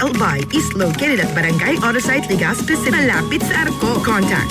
Albay is located at Barangay Autosite Legazpi City, malapit sa Arco. Contact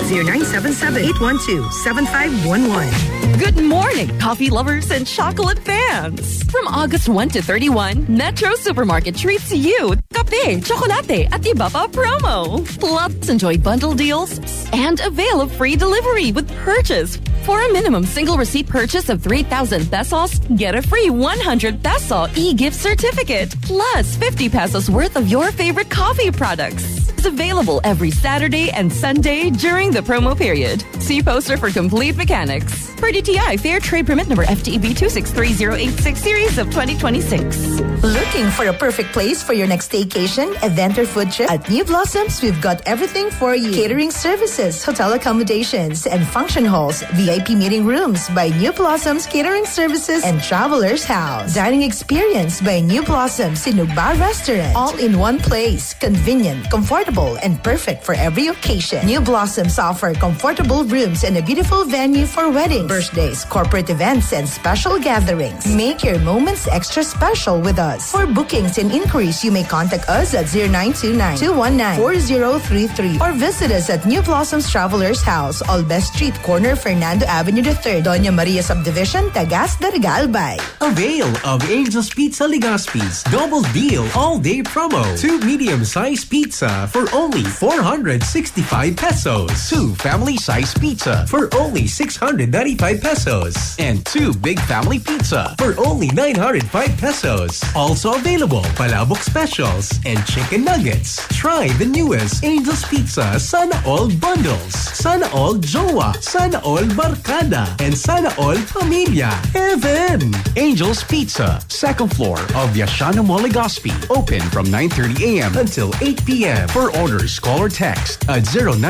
0977-812-7511. Good morning, coffee lovers and chocolate fans. From August 1 to 31, Metro Supermarket treats you kape, chocolate, at iba pa promo. Plus, enjoy bundle deals and avail of free delivery with purchase. For a minimum single receipt purchase of 3,000 pesos, get a free 100 peso e-gift certificate, plus 50 pesos worth of your favorite coffee products. It's available every Saturday and Sunday during the promo period. See poster for complete mechanics. Per DTI Fair Trade Permit number FTEB 263086 series of 2026. Looking for a perfect place for your next staycation, event, or food trip? At New Blossoms, we've got everything for you. Catering services, hotel accommodations, and function halls, VIP meeting rooms by New Blossoms Catering Services and Traveler's House. Dining experience by New Blossoms Sinugba Restaurant. All in one place. Convenient, comfortable, and perfect for every occasion. New Blossoms offer comfortable rooms and a beautiful venue for weddings, birthdays, corporate events, and special gatherings. Make your moments extra special with us. For bookings and inquiries, you may contact us at 0929-219-4033 or visit us at New Blossoms Traveler's House, Albay Street, corner Fernando Avenue III, Doña Maria Subdivision, Tagas, Daraga, Albay. Avail of Angel's Pizza Legazpi's Double Deal All-Day Promo. 2 medium-sized pizza for only 465 pesos. 2 family-sized pizza for only 695 pesos. And 2 big family pizza for only 905 pesos. Also available, palabok specials and chicken nuggets. Try the newest Angel's Pizza Sana All Bundles, Sana All Jowa, Sana All Barkada, and Sana All Pamilya. Heaven! Angel's Pizza, second floor of Yashana Mall Legazpi. Open from 9:30 a.m. until 8 p.m. For orders, call or text at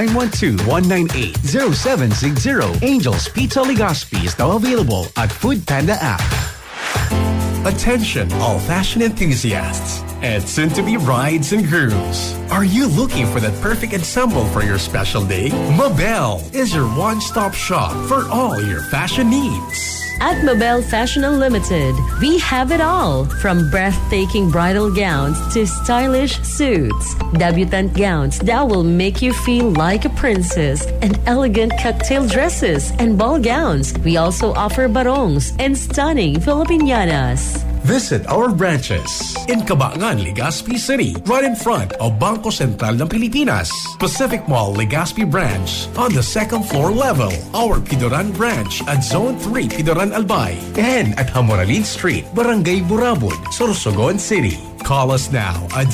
0912-198-0760. Angel's Pizza Legazpi is now available at Food Panda app. Attention, all fashion enthusiasts and soon-to-be brides and grooms. Are you looking for that perfect ensemble for your special day? Mabel is your one-stop shop for all your fashion needs. At Mabel Fashion Unlimited, we have it all, from breathtaking bridal gowns to stylish suits, debutante gowns that will make you feel like a princess, and elegant cocktail dresses and ball gowns. We also offer barongs and stunning Filipinanas. Visit our branches in Cabangan, Legazpi City, right in front of Bangko Sentral ng Pilipinas. Pacific Mall, Legazpi branch on the second floor level. Our Pidoran branch at Zone 3, Pidoran Albay. And at Hamoralin Street, Barangay Burabud, Sorsogon City. Call us now at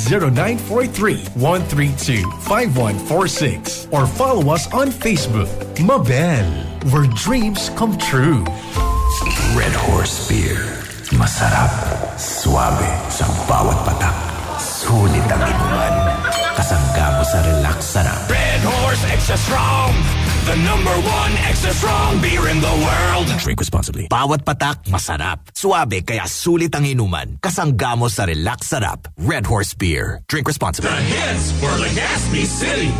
0943-132-5146 or follow us on Facebook. Mabel, where dreams come true. Red Horse Beer. Masarap, suabe sa bawat patak. Sulit ang inuman, kasangga mo sa relax sarap. Red Horse Extra Strong, the #1 extra strong beer in the world. Drink responsibly. Bawat patak, masarap. Suabe, kaya sulit ang inuman. Kasangga mo sa relax sarap. Red Horse Beer. Drink responsibly. The hits for Legazpi City.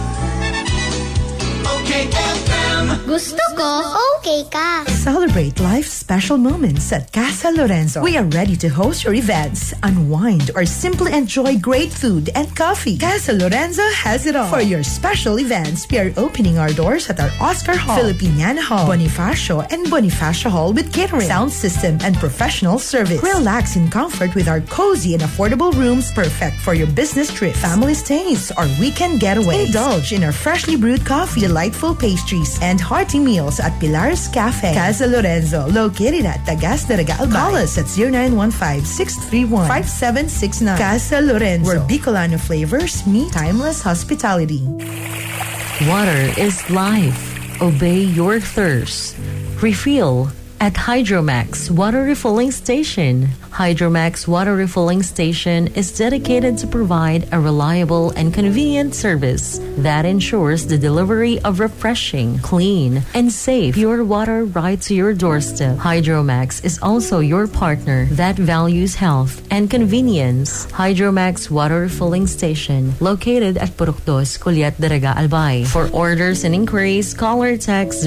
Okay FM. Gusto ko, okay ka. Celebrate life's special moments at Casa Lorenzo. We are ready to host your events, unwind, or simply enjoy great food and coffee. Casa Lorenzo has it all. For your special events, we are opening our doors at our Oscar Hall, Filipiniana Hall, Bonifacio, and Bonifacio Hall with catering, sound system, and professional service. Relax in comfort with our cozy and affordable rooms, perfect for your business trip, family stays, or weekend getaway. Indulge in our freshly brewed coffee, delightful pastries, and hearty meals at Pilar's Cafe. Casa Lorenzo, located at Tagas, Daraga, Albay. Call us at 0915-631-5769. Casa Lorenzo, where Bicolano flavors meet timeless hospitality. Water is life. Obey your thirst. Refill at Hydromax Water Refilling Station. Hydromax Water Refilling Station is dedicated to provide a reliable and convenient service that ensures the delivery of refreshing, clean, and safe pure water right to your doorstep. Hydromax is also your partner that values health and convenience. Hydromax Water Refilling Station, located at Purok 2, Culiat, Daraga, Albay. For orders and inquiries, call or text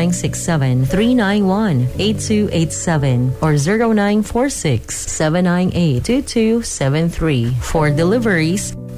0967-391-8287 or 0946-798-2273. For deliveries,